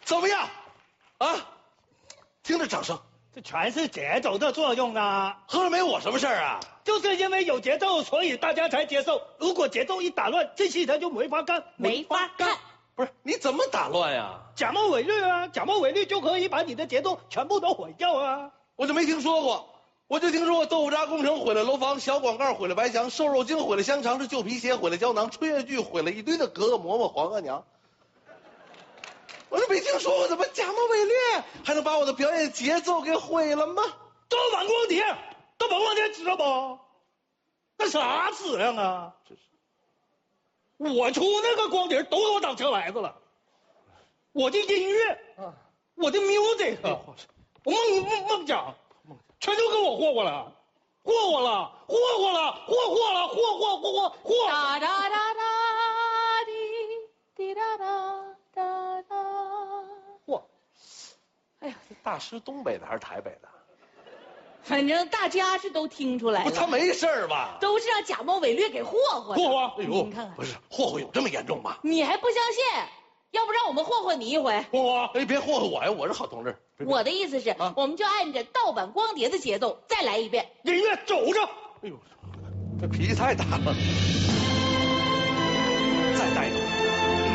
怎么样？啊，听着掌声， 这全是节奏的作用啊！ 合着没我什么事儿啊？ 就是因为有节奏，所以大家才接受。如果节奏一打乱，这戏他就没法看， 没法看。 不是你怎么打乱呀？ 假冒伪劣啊！假冒伪劣就可以把你的节奏全部都毁掉啊！ 我就没听说过，我就听说过豆腐渣工程毁了楼房，小广告毁了白墙，瘦肉精毁了香肠，这旧皮鞋毁了胶囊，穿越剧毁了一堆的格格嬷嬷皇额娘。我就没听说过，怎么假冒伪劣还能把我的表演节奏给毁了吗？ 盗版光碟，盗版光碟知道不？那啥质量啊！ 这是我出那个光碟都给我当车牌子了。我的音乐啊，我的 music， 我梦想，全都给我霍霍了，霍霍了，霍霍了，霍霍了，霍！ 哒哒哒哒滴滴哒哒哒哒。 嚯！ 哎呀， 这大师东北的还是台北的？ 反正大家是都听出来不， 了， 他没事儿吧？ 都是让假冒伪劣给霍霍的。 霍霍！ 哎呦， 你看看， 不是霍霍有这么严重吗？ 你还不相信？要不让我们霍霍你一回？ 霍霍！ 哎，别霍霍我呀，我是好同志。 我的意思是，我们就按着盗版光碟的节奏再来一遍。 音乐走着。 哎呦，这脾气太大了。再待一会儿。